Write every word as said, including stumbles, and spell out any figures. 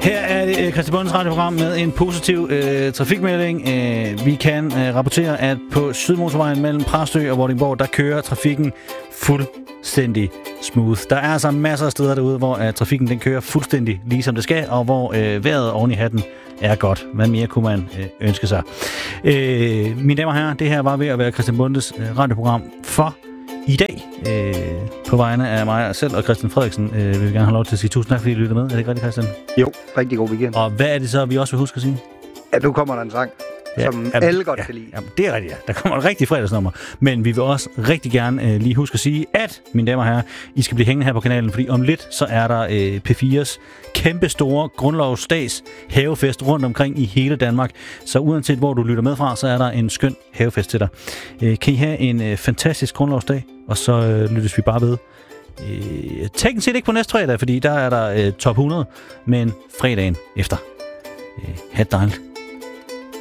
Her er det øh, Christian Bondes radioprogram med en positiv øh, trafikmelding. Øh, vi kan øh, rapportere, at på Sydmotorvejen mellem Præstø og Vordingborg, der kører trafikken fuldstændig smooth. Der er altså masser af steder derude, hvor øh, trafikken den kører fuldstændig ligesom det skal, og hvor øh, vejret oven i hatten er godt. Hvad mere kunne man øh, ønske sig? Øh, mine damer og herrer, det her var ved at være Christian Bondes øh, radioprogram for i dag. Øh, på vegne af mig selv og Christian Frederiksen øh, vil vi gerne have lov til at sige tusind tak, fordi I lytter med. Er det ikke rigtigt, Christian? Jo, rigtig god weekend. Og hvad er det så, vi også vil huske at sige? Ja, nu kommer der en sang, ja, som jamen, alle godt ja, kan lide. Jamen, det er rigtigt, ja. Der kommer et rigtigt fredagsnummer. Men vi vil også rigtig gerne øh, lige huske at sige, at, mine damer og herrer, I skal blive hængende her på kanalen, fordi om lidt, så er der øh, P fires kæmpe store grundlovsdags havefest rundt omkring i hele Danmark. Så uanset hvor du lytter med fra, så er der en skøn havefest til dig. Øh, kan I have en øh, fantastisk grundlovsdag, og så øh, lyttes vi bare ved. Øh, teknisk set ikke på næste fredag, fordi der er der øh, top hundrede, men fredagen efter. Øh, ha' det dejligt.